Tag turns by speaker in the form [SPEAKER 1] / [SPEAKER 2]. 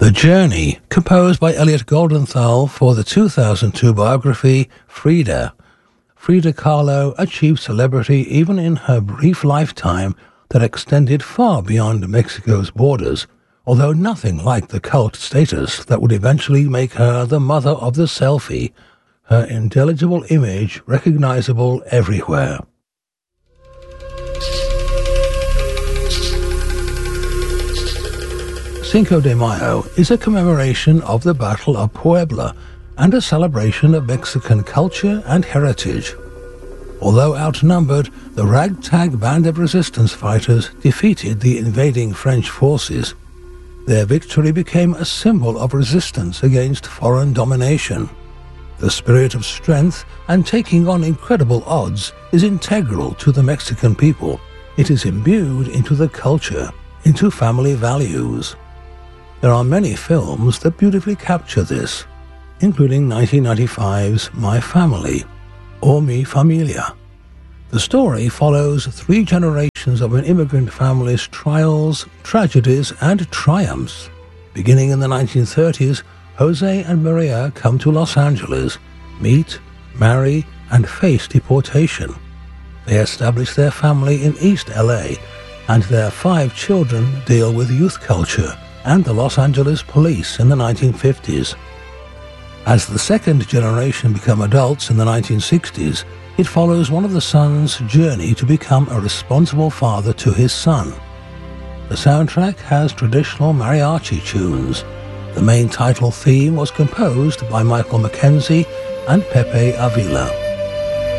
[SPEAKER 1] The Journey, composed by Elliot Goldenthal for the 2002 biography Frida. Frida Kahlo achieved celebrity even in her brief lifetime that extended far beyond Mexico's borders, although nothing like the cult status that would eventually make her the mother of the selfie, her indelible image recognizable everywhere. Cinco de Mayo is a commemoration of the Battle of Puebla and a celebration of Mexican culture and heritage. Although outnumbered, the ragtag band of resistance fighters defeated the invading French forces. Their victory became a symbol of resistance against foreign domination. The spirit of strength and taking on incredible odds is integral to the Mexican people. It is imbued into the culture, into family values. There are many films that beautifully capture this, including 1995's My Family, or Mi Familia. The story follows 3 generations of an immigrant family's trials, tragedies, and triumphs. Beginning in the 1930s, Jose and Maria come to Los Angeles, meet, marry, and face deportation. They establish their family in East LA, and their 5 children deal with youth culture and the Los Angeles police in the 1950s. As the second generation become adults in the 1960s, it follows one of the sons' journey to become a responsible father to his son. The soundtrack has traditional mariachi tunes. The main title theme was composed by Michael McKenzie and Pepe Avila.